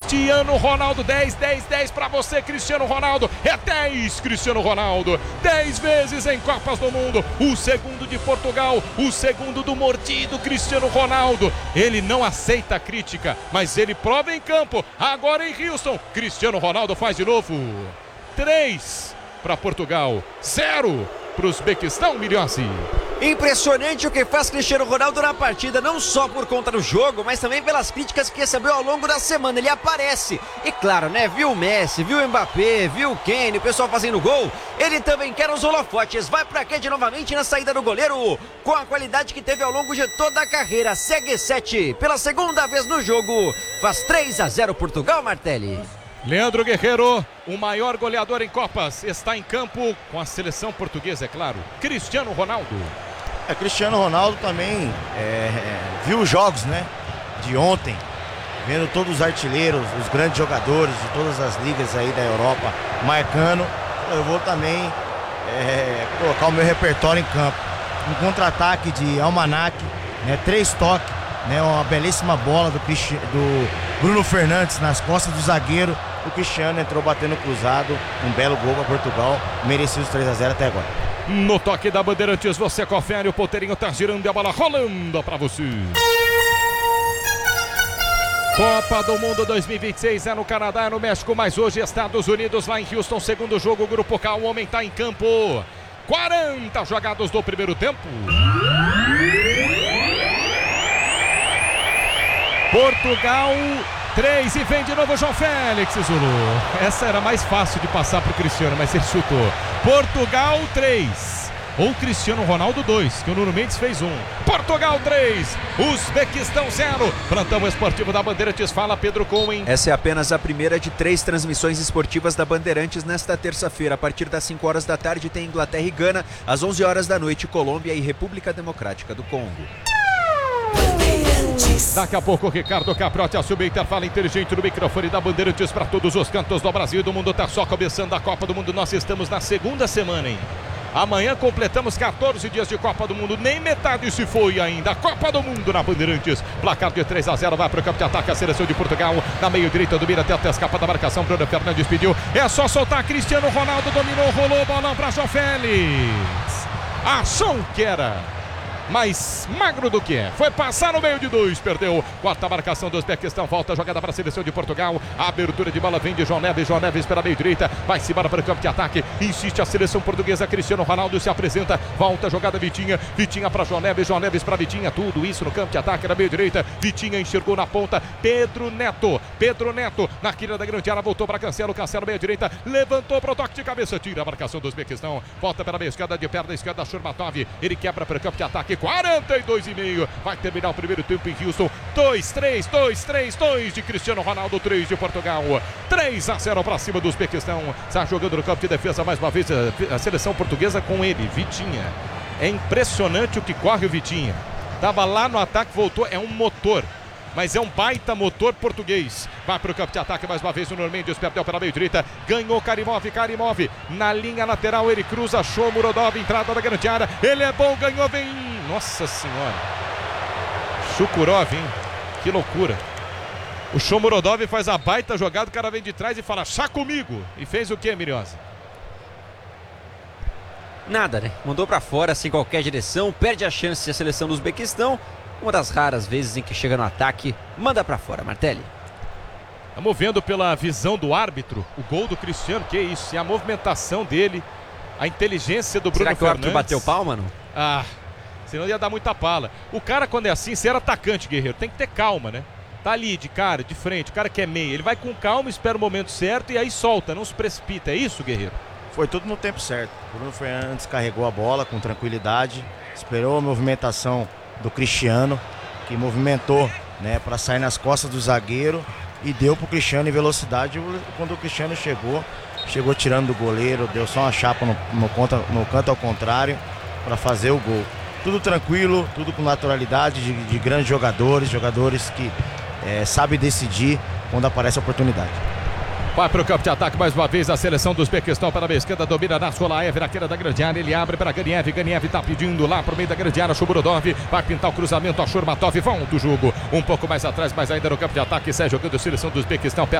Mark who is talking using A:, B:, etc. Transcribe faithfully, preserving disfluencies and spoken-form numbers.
A: Cristiano Ronaldo. Dez, dez, dez pra você, Cristiano Ronaldo. É dez, Cristiano Ronaldo. Dez vezes em Copas do Mundo. O segundo de Portugal, o segundo do mordido Cristiano Ronaldo. Ele não aceita a crítica, mas ele prova em campo. Agora em Houston, Cristiano Ronaldo faz de novo. Três para Portugal, zero para o Uzbequistão, Milhões.
B: Impressionante o que faz Cristiano Ronaldo na partida, não só por conta do jogo, mas também pelas críticas que recebeu ao longo da semana. Ele aparece, e claro, né, viu o Messi, viu o Mbappé, viu o Kane, o pessoal fazendo gol, ele também quer os holofotes. Vai pra Ked novamente na saída do goleiro, com a qualidade que teve ao longo de toda a carreira. Segue sete, pela segunda vez no jogo, faz três a zero Portugal, Martelli.
A: Leandro Guerreiro, o maior goleador em Copas, está em campo com a seleção portuguesa, é claro. Cristiano Ronaldo.
C: É, Cristiano Ronaldo também é, viu os jogos, né, de ontem, vendo todos os artilheiros, os grandes jogadores de todas as ligas aí da Europa marcando. Eu vou também é, colocar o meu repertório em campo. Um contra-ataque de Almanac, né, três toques, né, uma belíssima bola do, do Bruno Fernandes nas costas do zagueiro. O Cristiano entrou batendo cruzado, um belo gol para Portugal, merecia os três a zero até agora.
A: No toque da Bandeirantes, você confere, o ponteirinho tá girando e a bola rolando para você. Copa do Mundo dois mil e vinte e seis é no Canadá, é no México, mas hoje Estados Unidos lá em Houston, segundo jogo, Grupo K, o homem tá em campo. quarenta jogados do primeiro tempo. Portugal três e vem de novo João Félix, Zulu. Essa era mais fácil de passar pro Cristiano, mas ele chutou. Portugal três, ou Cristiano Ronaldo dois, que o Nuno Mendes fez um. Portugal três, Uzbequistão zero. Plantão esportivo da Bandeirantes, fala Pedro Cohen.
B: Essa é apenas a primeira de três transmissões esportivas da Bandeirantes nesta terça-feira. A partir das cinco horas da tarde tem Inglaterra e Gana, às onze horas da noite Colômbia e República Democrática do Congo.
A: Daqui a pouco, Ricardo Caprotti, a sub-interfala inteligente no microfone da Bandeirantes para todos os cantos do Brasil e do mundo. Tá só começando a Copa do Mundo. Nós estamos na segunda semana, hein? Amanhã completamos quatorze dias de Copa do Mundo. Nem metade se foi ainda. Copa do Mundo na Bandeirantes. Placar de três a zero. Vai para o campo de ataque a seleção de Portugal. Na meio-direita, domina até a escapa da marcação. Bruno Fernandes pediu. É só soltar. Cristiano Ronaldo dominou, rolou, bolão para João Félix. Achou que era mais magro do que é. Foi passar no meio de dois, perdeu. Quarta marcação do Uzbequistão, volta a jogada para a seleção de Portugal. A abertura de bola vem de João Neves. João Neves pela meio direita, vai-se embora para o campo de ataque. Insiste a seleção portuguesa. Cristiano Ronaldo se apresenta, volta a jogada Vitinha. Vitinha para João Neves, João Neves para Vitinha. Tudo isso no campo de ataque na meio direita. Vitinha enxergou na ponta. Pedro Neto, Pedro Neto na quina da grande área, voltou para Cancelo. Cancelo meio direita, levantou para o toque de cabeça, tira a marcação do Uzbequistão. Volta pela meia esquerda, de perna esquerda, Shurmatov. Ele quebra para o campo de ataque. quarenta e dois e meio. Vai terminar o primeiro tempo em Houston. dois, três, dois, três, dois de Cristiano Ronaldo, três de Portugal. três a zero para cima do Uzbequistão. Está jogando no campo de defesa mais uma vez a, a seleção portuguesa com ele, Vitinha. É impressionante o que corre o Vitinha. Tava lá no ataque, voltou, é um motor. Mas é um baita motor português. Vai para o campo de ataque mais uma vez o Nuno Mendes, perdeu pela meio direita, ganhou Karimov, Karimov na linha lateral, ele cruza, achou Murodov, entrada da grande área, ele é bom, ganhou, vem, nossa senhora, Shukurov, hein, que loucura. O Shomurodov faz a baita jogada, o cara vem de trás e fala, chá comigo, e fez o que, Miriosa?
B: Nada, né, mandou pra fora sem qualquer direção, perde a chance a seleção do Uzbequistão. Uma das raras vezes em que chega no ataque, manda pra fora, Martelli.
A: Estamos vendo pela visão do árbitro o gol do Cristiano, que é isso, e a movimentação dele, a inteligência do Bruno
B: Será que
A: Fernandes.
B: o árbitro bateu palma, não?
A: Ah, senão ia dar muita pala. O cara, quando é assim, se era atacante, Guerreiro, tem que ter calma, né? Tá ali de cara, de frente, o cara que é meia, ele vai com calma, espera o momento certo e aí solta, não se precipita. É isso, Guerreiro?
C: Foi tudo no tempo certo. O Bruno Fernandes carregou a bola com tranquilidade, esperou a movimentação do Cristiano, que movimentou, né, para sair nas costas do zagueiro e deu pro Cristiano em velocidade. Quando o Cristiano chegou, chegou tirando do goleiro, deu só uma chapa no, no, conta, no canto ao contrário para fazer o gol. Tudo tranquilo, tudo com naturalidade de, de grandes jogadores, jogadores que é, sabem decidir quando aparece a oportunidade.
A: Vai para o campo de ataque mais uma vez a seleção do Uzbequistão para a esquerda, domina na Solaev, na queira da grande área, ele abre para Ganiev, Ganiev tá pedindo lá pro meio da grande área, Shomurodov, vai pintar o cruzamento, a Shurmatov, volta o jogo, um pouco mais atrás, mas ainda no campo de ataque, sai jogando a seleção do Uzbequistão.